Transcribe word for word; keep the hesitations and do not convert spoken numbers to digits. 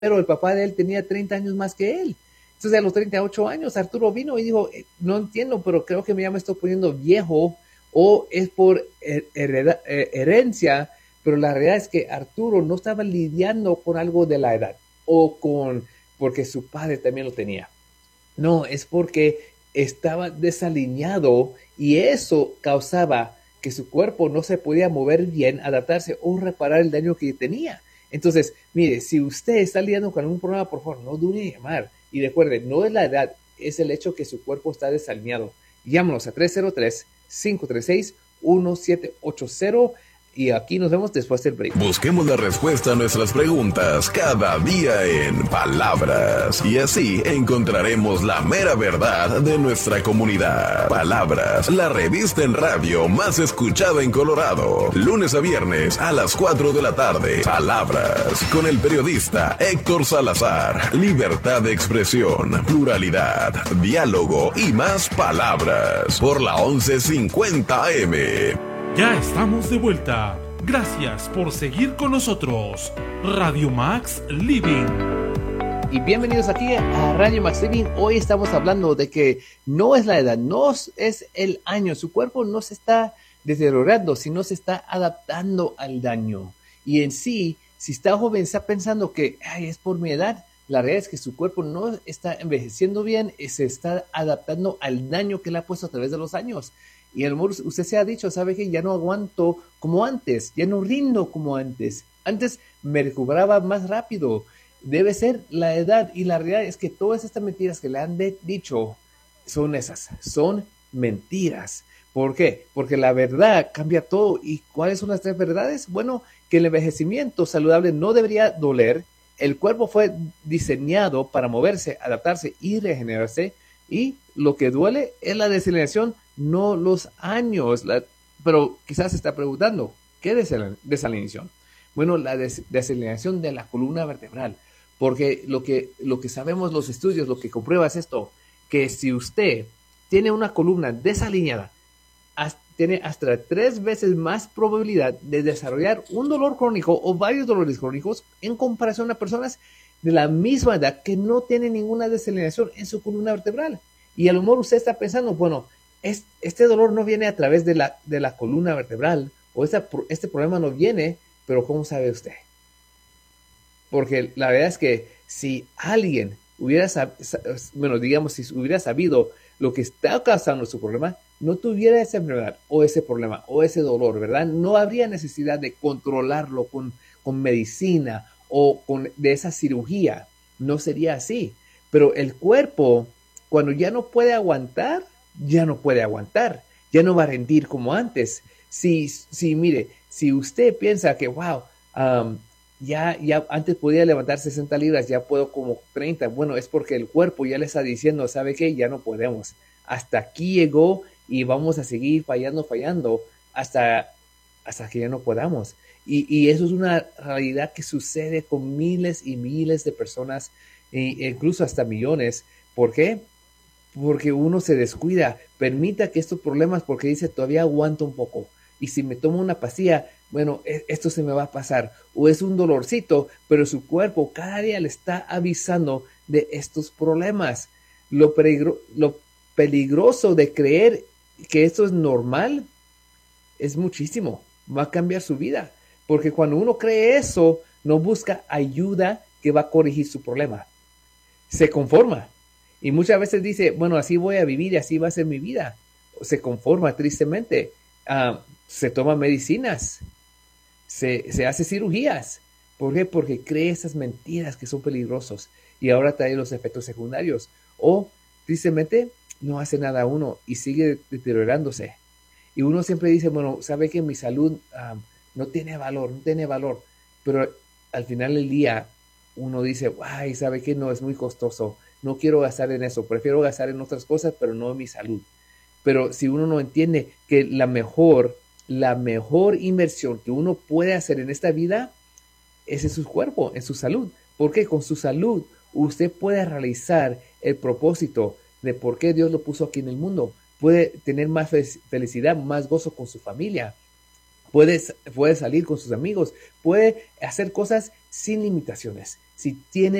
pero el papá de él tenía treinta años más que él. Entonces a los treinta y ocho años Arturo vino y dijo, no entiendo, pero creo que ya me estoy poniendo viejo o es por hereda, herencia, pero la realidad es que Arturo no estaba lidiando con algo de la edad o con porque su padre también lo tenía. No, es porque estaba desalineado y eso causaba que su cuerpo no se podía mover bien, adaptarse o reparar el daño que tenía. Entonces, mire, si usted está lidiando con algún problema, por favor, no dude en llamar. Y recuerde, no es la edad, es el hecho que su cuerpo está desalineado. Llámanos a tres cero tres, cinco tres seis, uno siete ocho cero y aquí nos vemos después del break. Busquemos la respuesta a nuestras preguntas cada día en Palabras. Y así encontraremos la mera verdad de nuestra comunidad. Palabras, la revista en radio más escuchada en Colorado. Lunes a viernes a las cuatro de la tarde. Palabras, con el periodista Héctor Salazar. Libertad de expresión, pluralidad, diálogo y más palabras. Por la once cincuenta A M. Ya estamos de vuelta. Gracias por seguir con nosotros. Radio Max Living. Y bienvenidos aquí a Radio Max Living. Hoy estamos hablando de que no es la edad, no es el año. Su cuerpo no se está deteriorando, sino se está adaptando al daño. Y en sí, si está joven, está pensando que ay, es por mi edad, la realidad es que su cuerpo no está envejeciendo bien, se está adaptando al daño que le ha puesto a través de los años. Y a lo mejor usted se ha dicho, ¿sabe qué? Ya no aguanto como antes, ya no rindo como antes. Antes me recuperaba más rápido. Debe ser la edad y la realidad es que todas estas mentiras que le han de- dicho son esas, son mentiras. ¿Por qué? Porque la verdad cambia todo. ¿Y cuáles son las tres verdades? Bueno, que el envejecimiento saludable no debería doler. El cuerpo fue diseñado para moverse, adaptarse y regenerarse. Y lo que duele es la desalinización, no los años. La, pero quizás se está preguntando, ¿qué desal- desalinización? Bueno, la des- desalinización de la columna vertebral. Porque lo que, lo que sabemos los estudios, lo que comprueba es esto, que si usted tiene una columna desalineada, has- tiene hasta tres veces más probabilidad de desarrollar un dolor crónico o varios dolores crónicos en comparación a personas de la misma edad que no tienen ninguna desalineación en su columna vertebral. Y a lo mejor usted está pensando, bueno, es, este dolor no viene a través de la, de la columna vertebral o esta, este problema no viene, pero ¿cómo sabe usted? Porque la verdad es que si alguien hubiera, sab- sa- bueno, digamos, si hubiera sabido lo que está causando su problema, no tuviera esa enfermedad o ese problema o ese dolor, ¿verdad? No habría necesidad de controlarlo con, con medicina o con, de esa cirugía. No sería así. Pero el cuerpo, cuando ya no puede aguantar, ya no puede aguantar. Ya no va a rendir como antes. Si, si mire, si usted piensa que, wow, um, ya, ya antes podía levantar sesenta libras, ya puedo como treinta. Bueno, es porque el cuerpo ya le está diciendo, ¿sabe qué? Ya no podemos. Hasta aquí llegó y vamos a seguir fallando, fallando hasta, hasta que ya no podamos. Y, y eso es una realidad que sucede con miles y miles de personas, e incluso hasta millones. ¿Por qué? Porque uno se descuida, permita que estos problemas, porque dice, todavía aguanto un poco. Y si me tomo una pastilla, bueno, esto se me va a pasar. O es un dolorcito, pero su cuerpo cada día le está avisando de estos problemas. Lo, peligro, lo peligroso de creer que esto es normal es muchísimo. Va a cambiar su vida. Porque cuando uno cree eso, no busca ayuda que va a corregir su problema. Se conforma. Y muchas veces dice, bueno, así voy a vivir y así va a ser mi vida. Se conforma tristemente. Uh, se toma medicinas. Se, se hace cirugías. ¿Por qué? Porque cree esas mentiras que son peligrosos. Y ahora trae los efectos secundarios. O tristemente no hace nada a uno y sigue deteriorándose. Y uno siempre dice, bueno, sabe que mi salud um, no tiene valor, no tiene valor. Pero al final del día uno dice, ay, sabe que no, es muy costoso. No quiero gastar en eso, prefiero gastar en otras cosas, pero no en mi salud. Pero si uno no entiende que la mejor, la mejor inversión que uno puede hacer en esta vida es en su cuerpo, en su salud. Porque con su salud usted puede realizar el propósito de por qué Dios lo puso aquí en el mundo. Puede tener más felicidad, más gozo con su familia. Puede, puede salir con sus amigos. Puede hacer cosas sin limitaciones. si tiene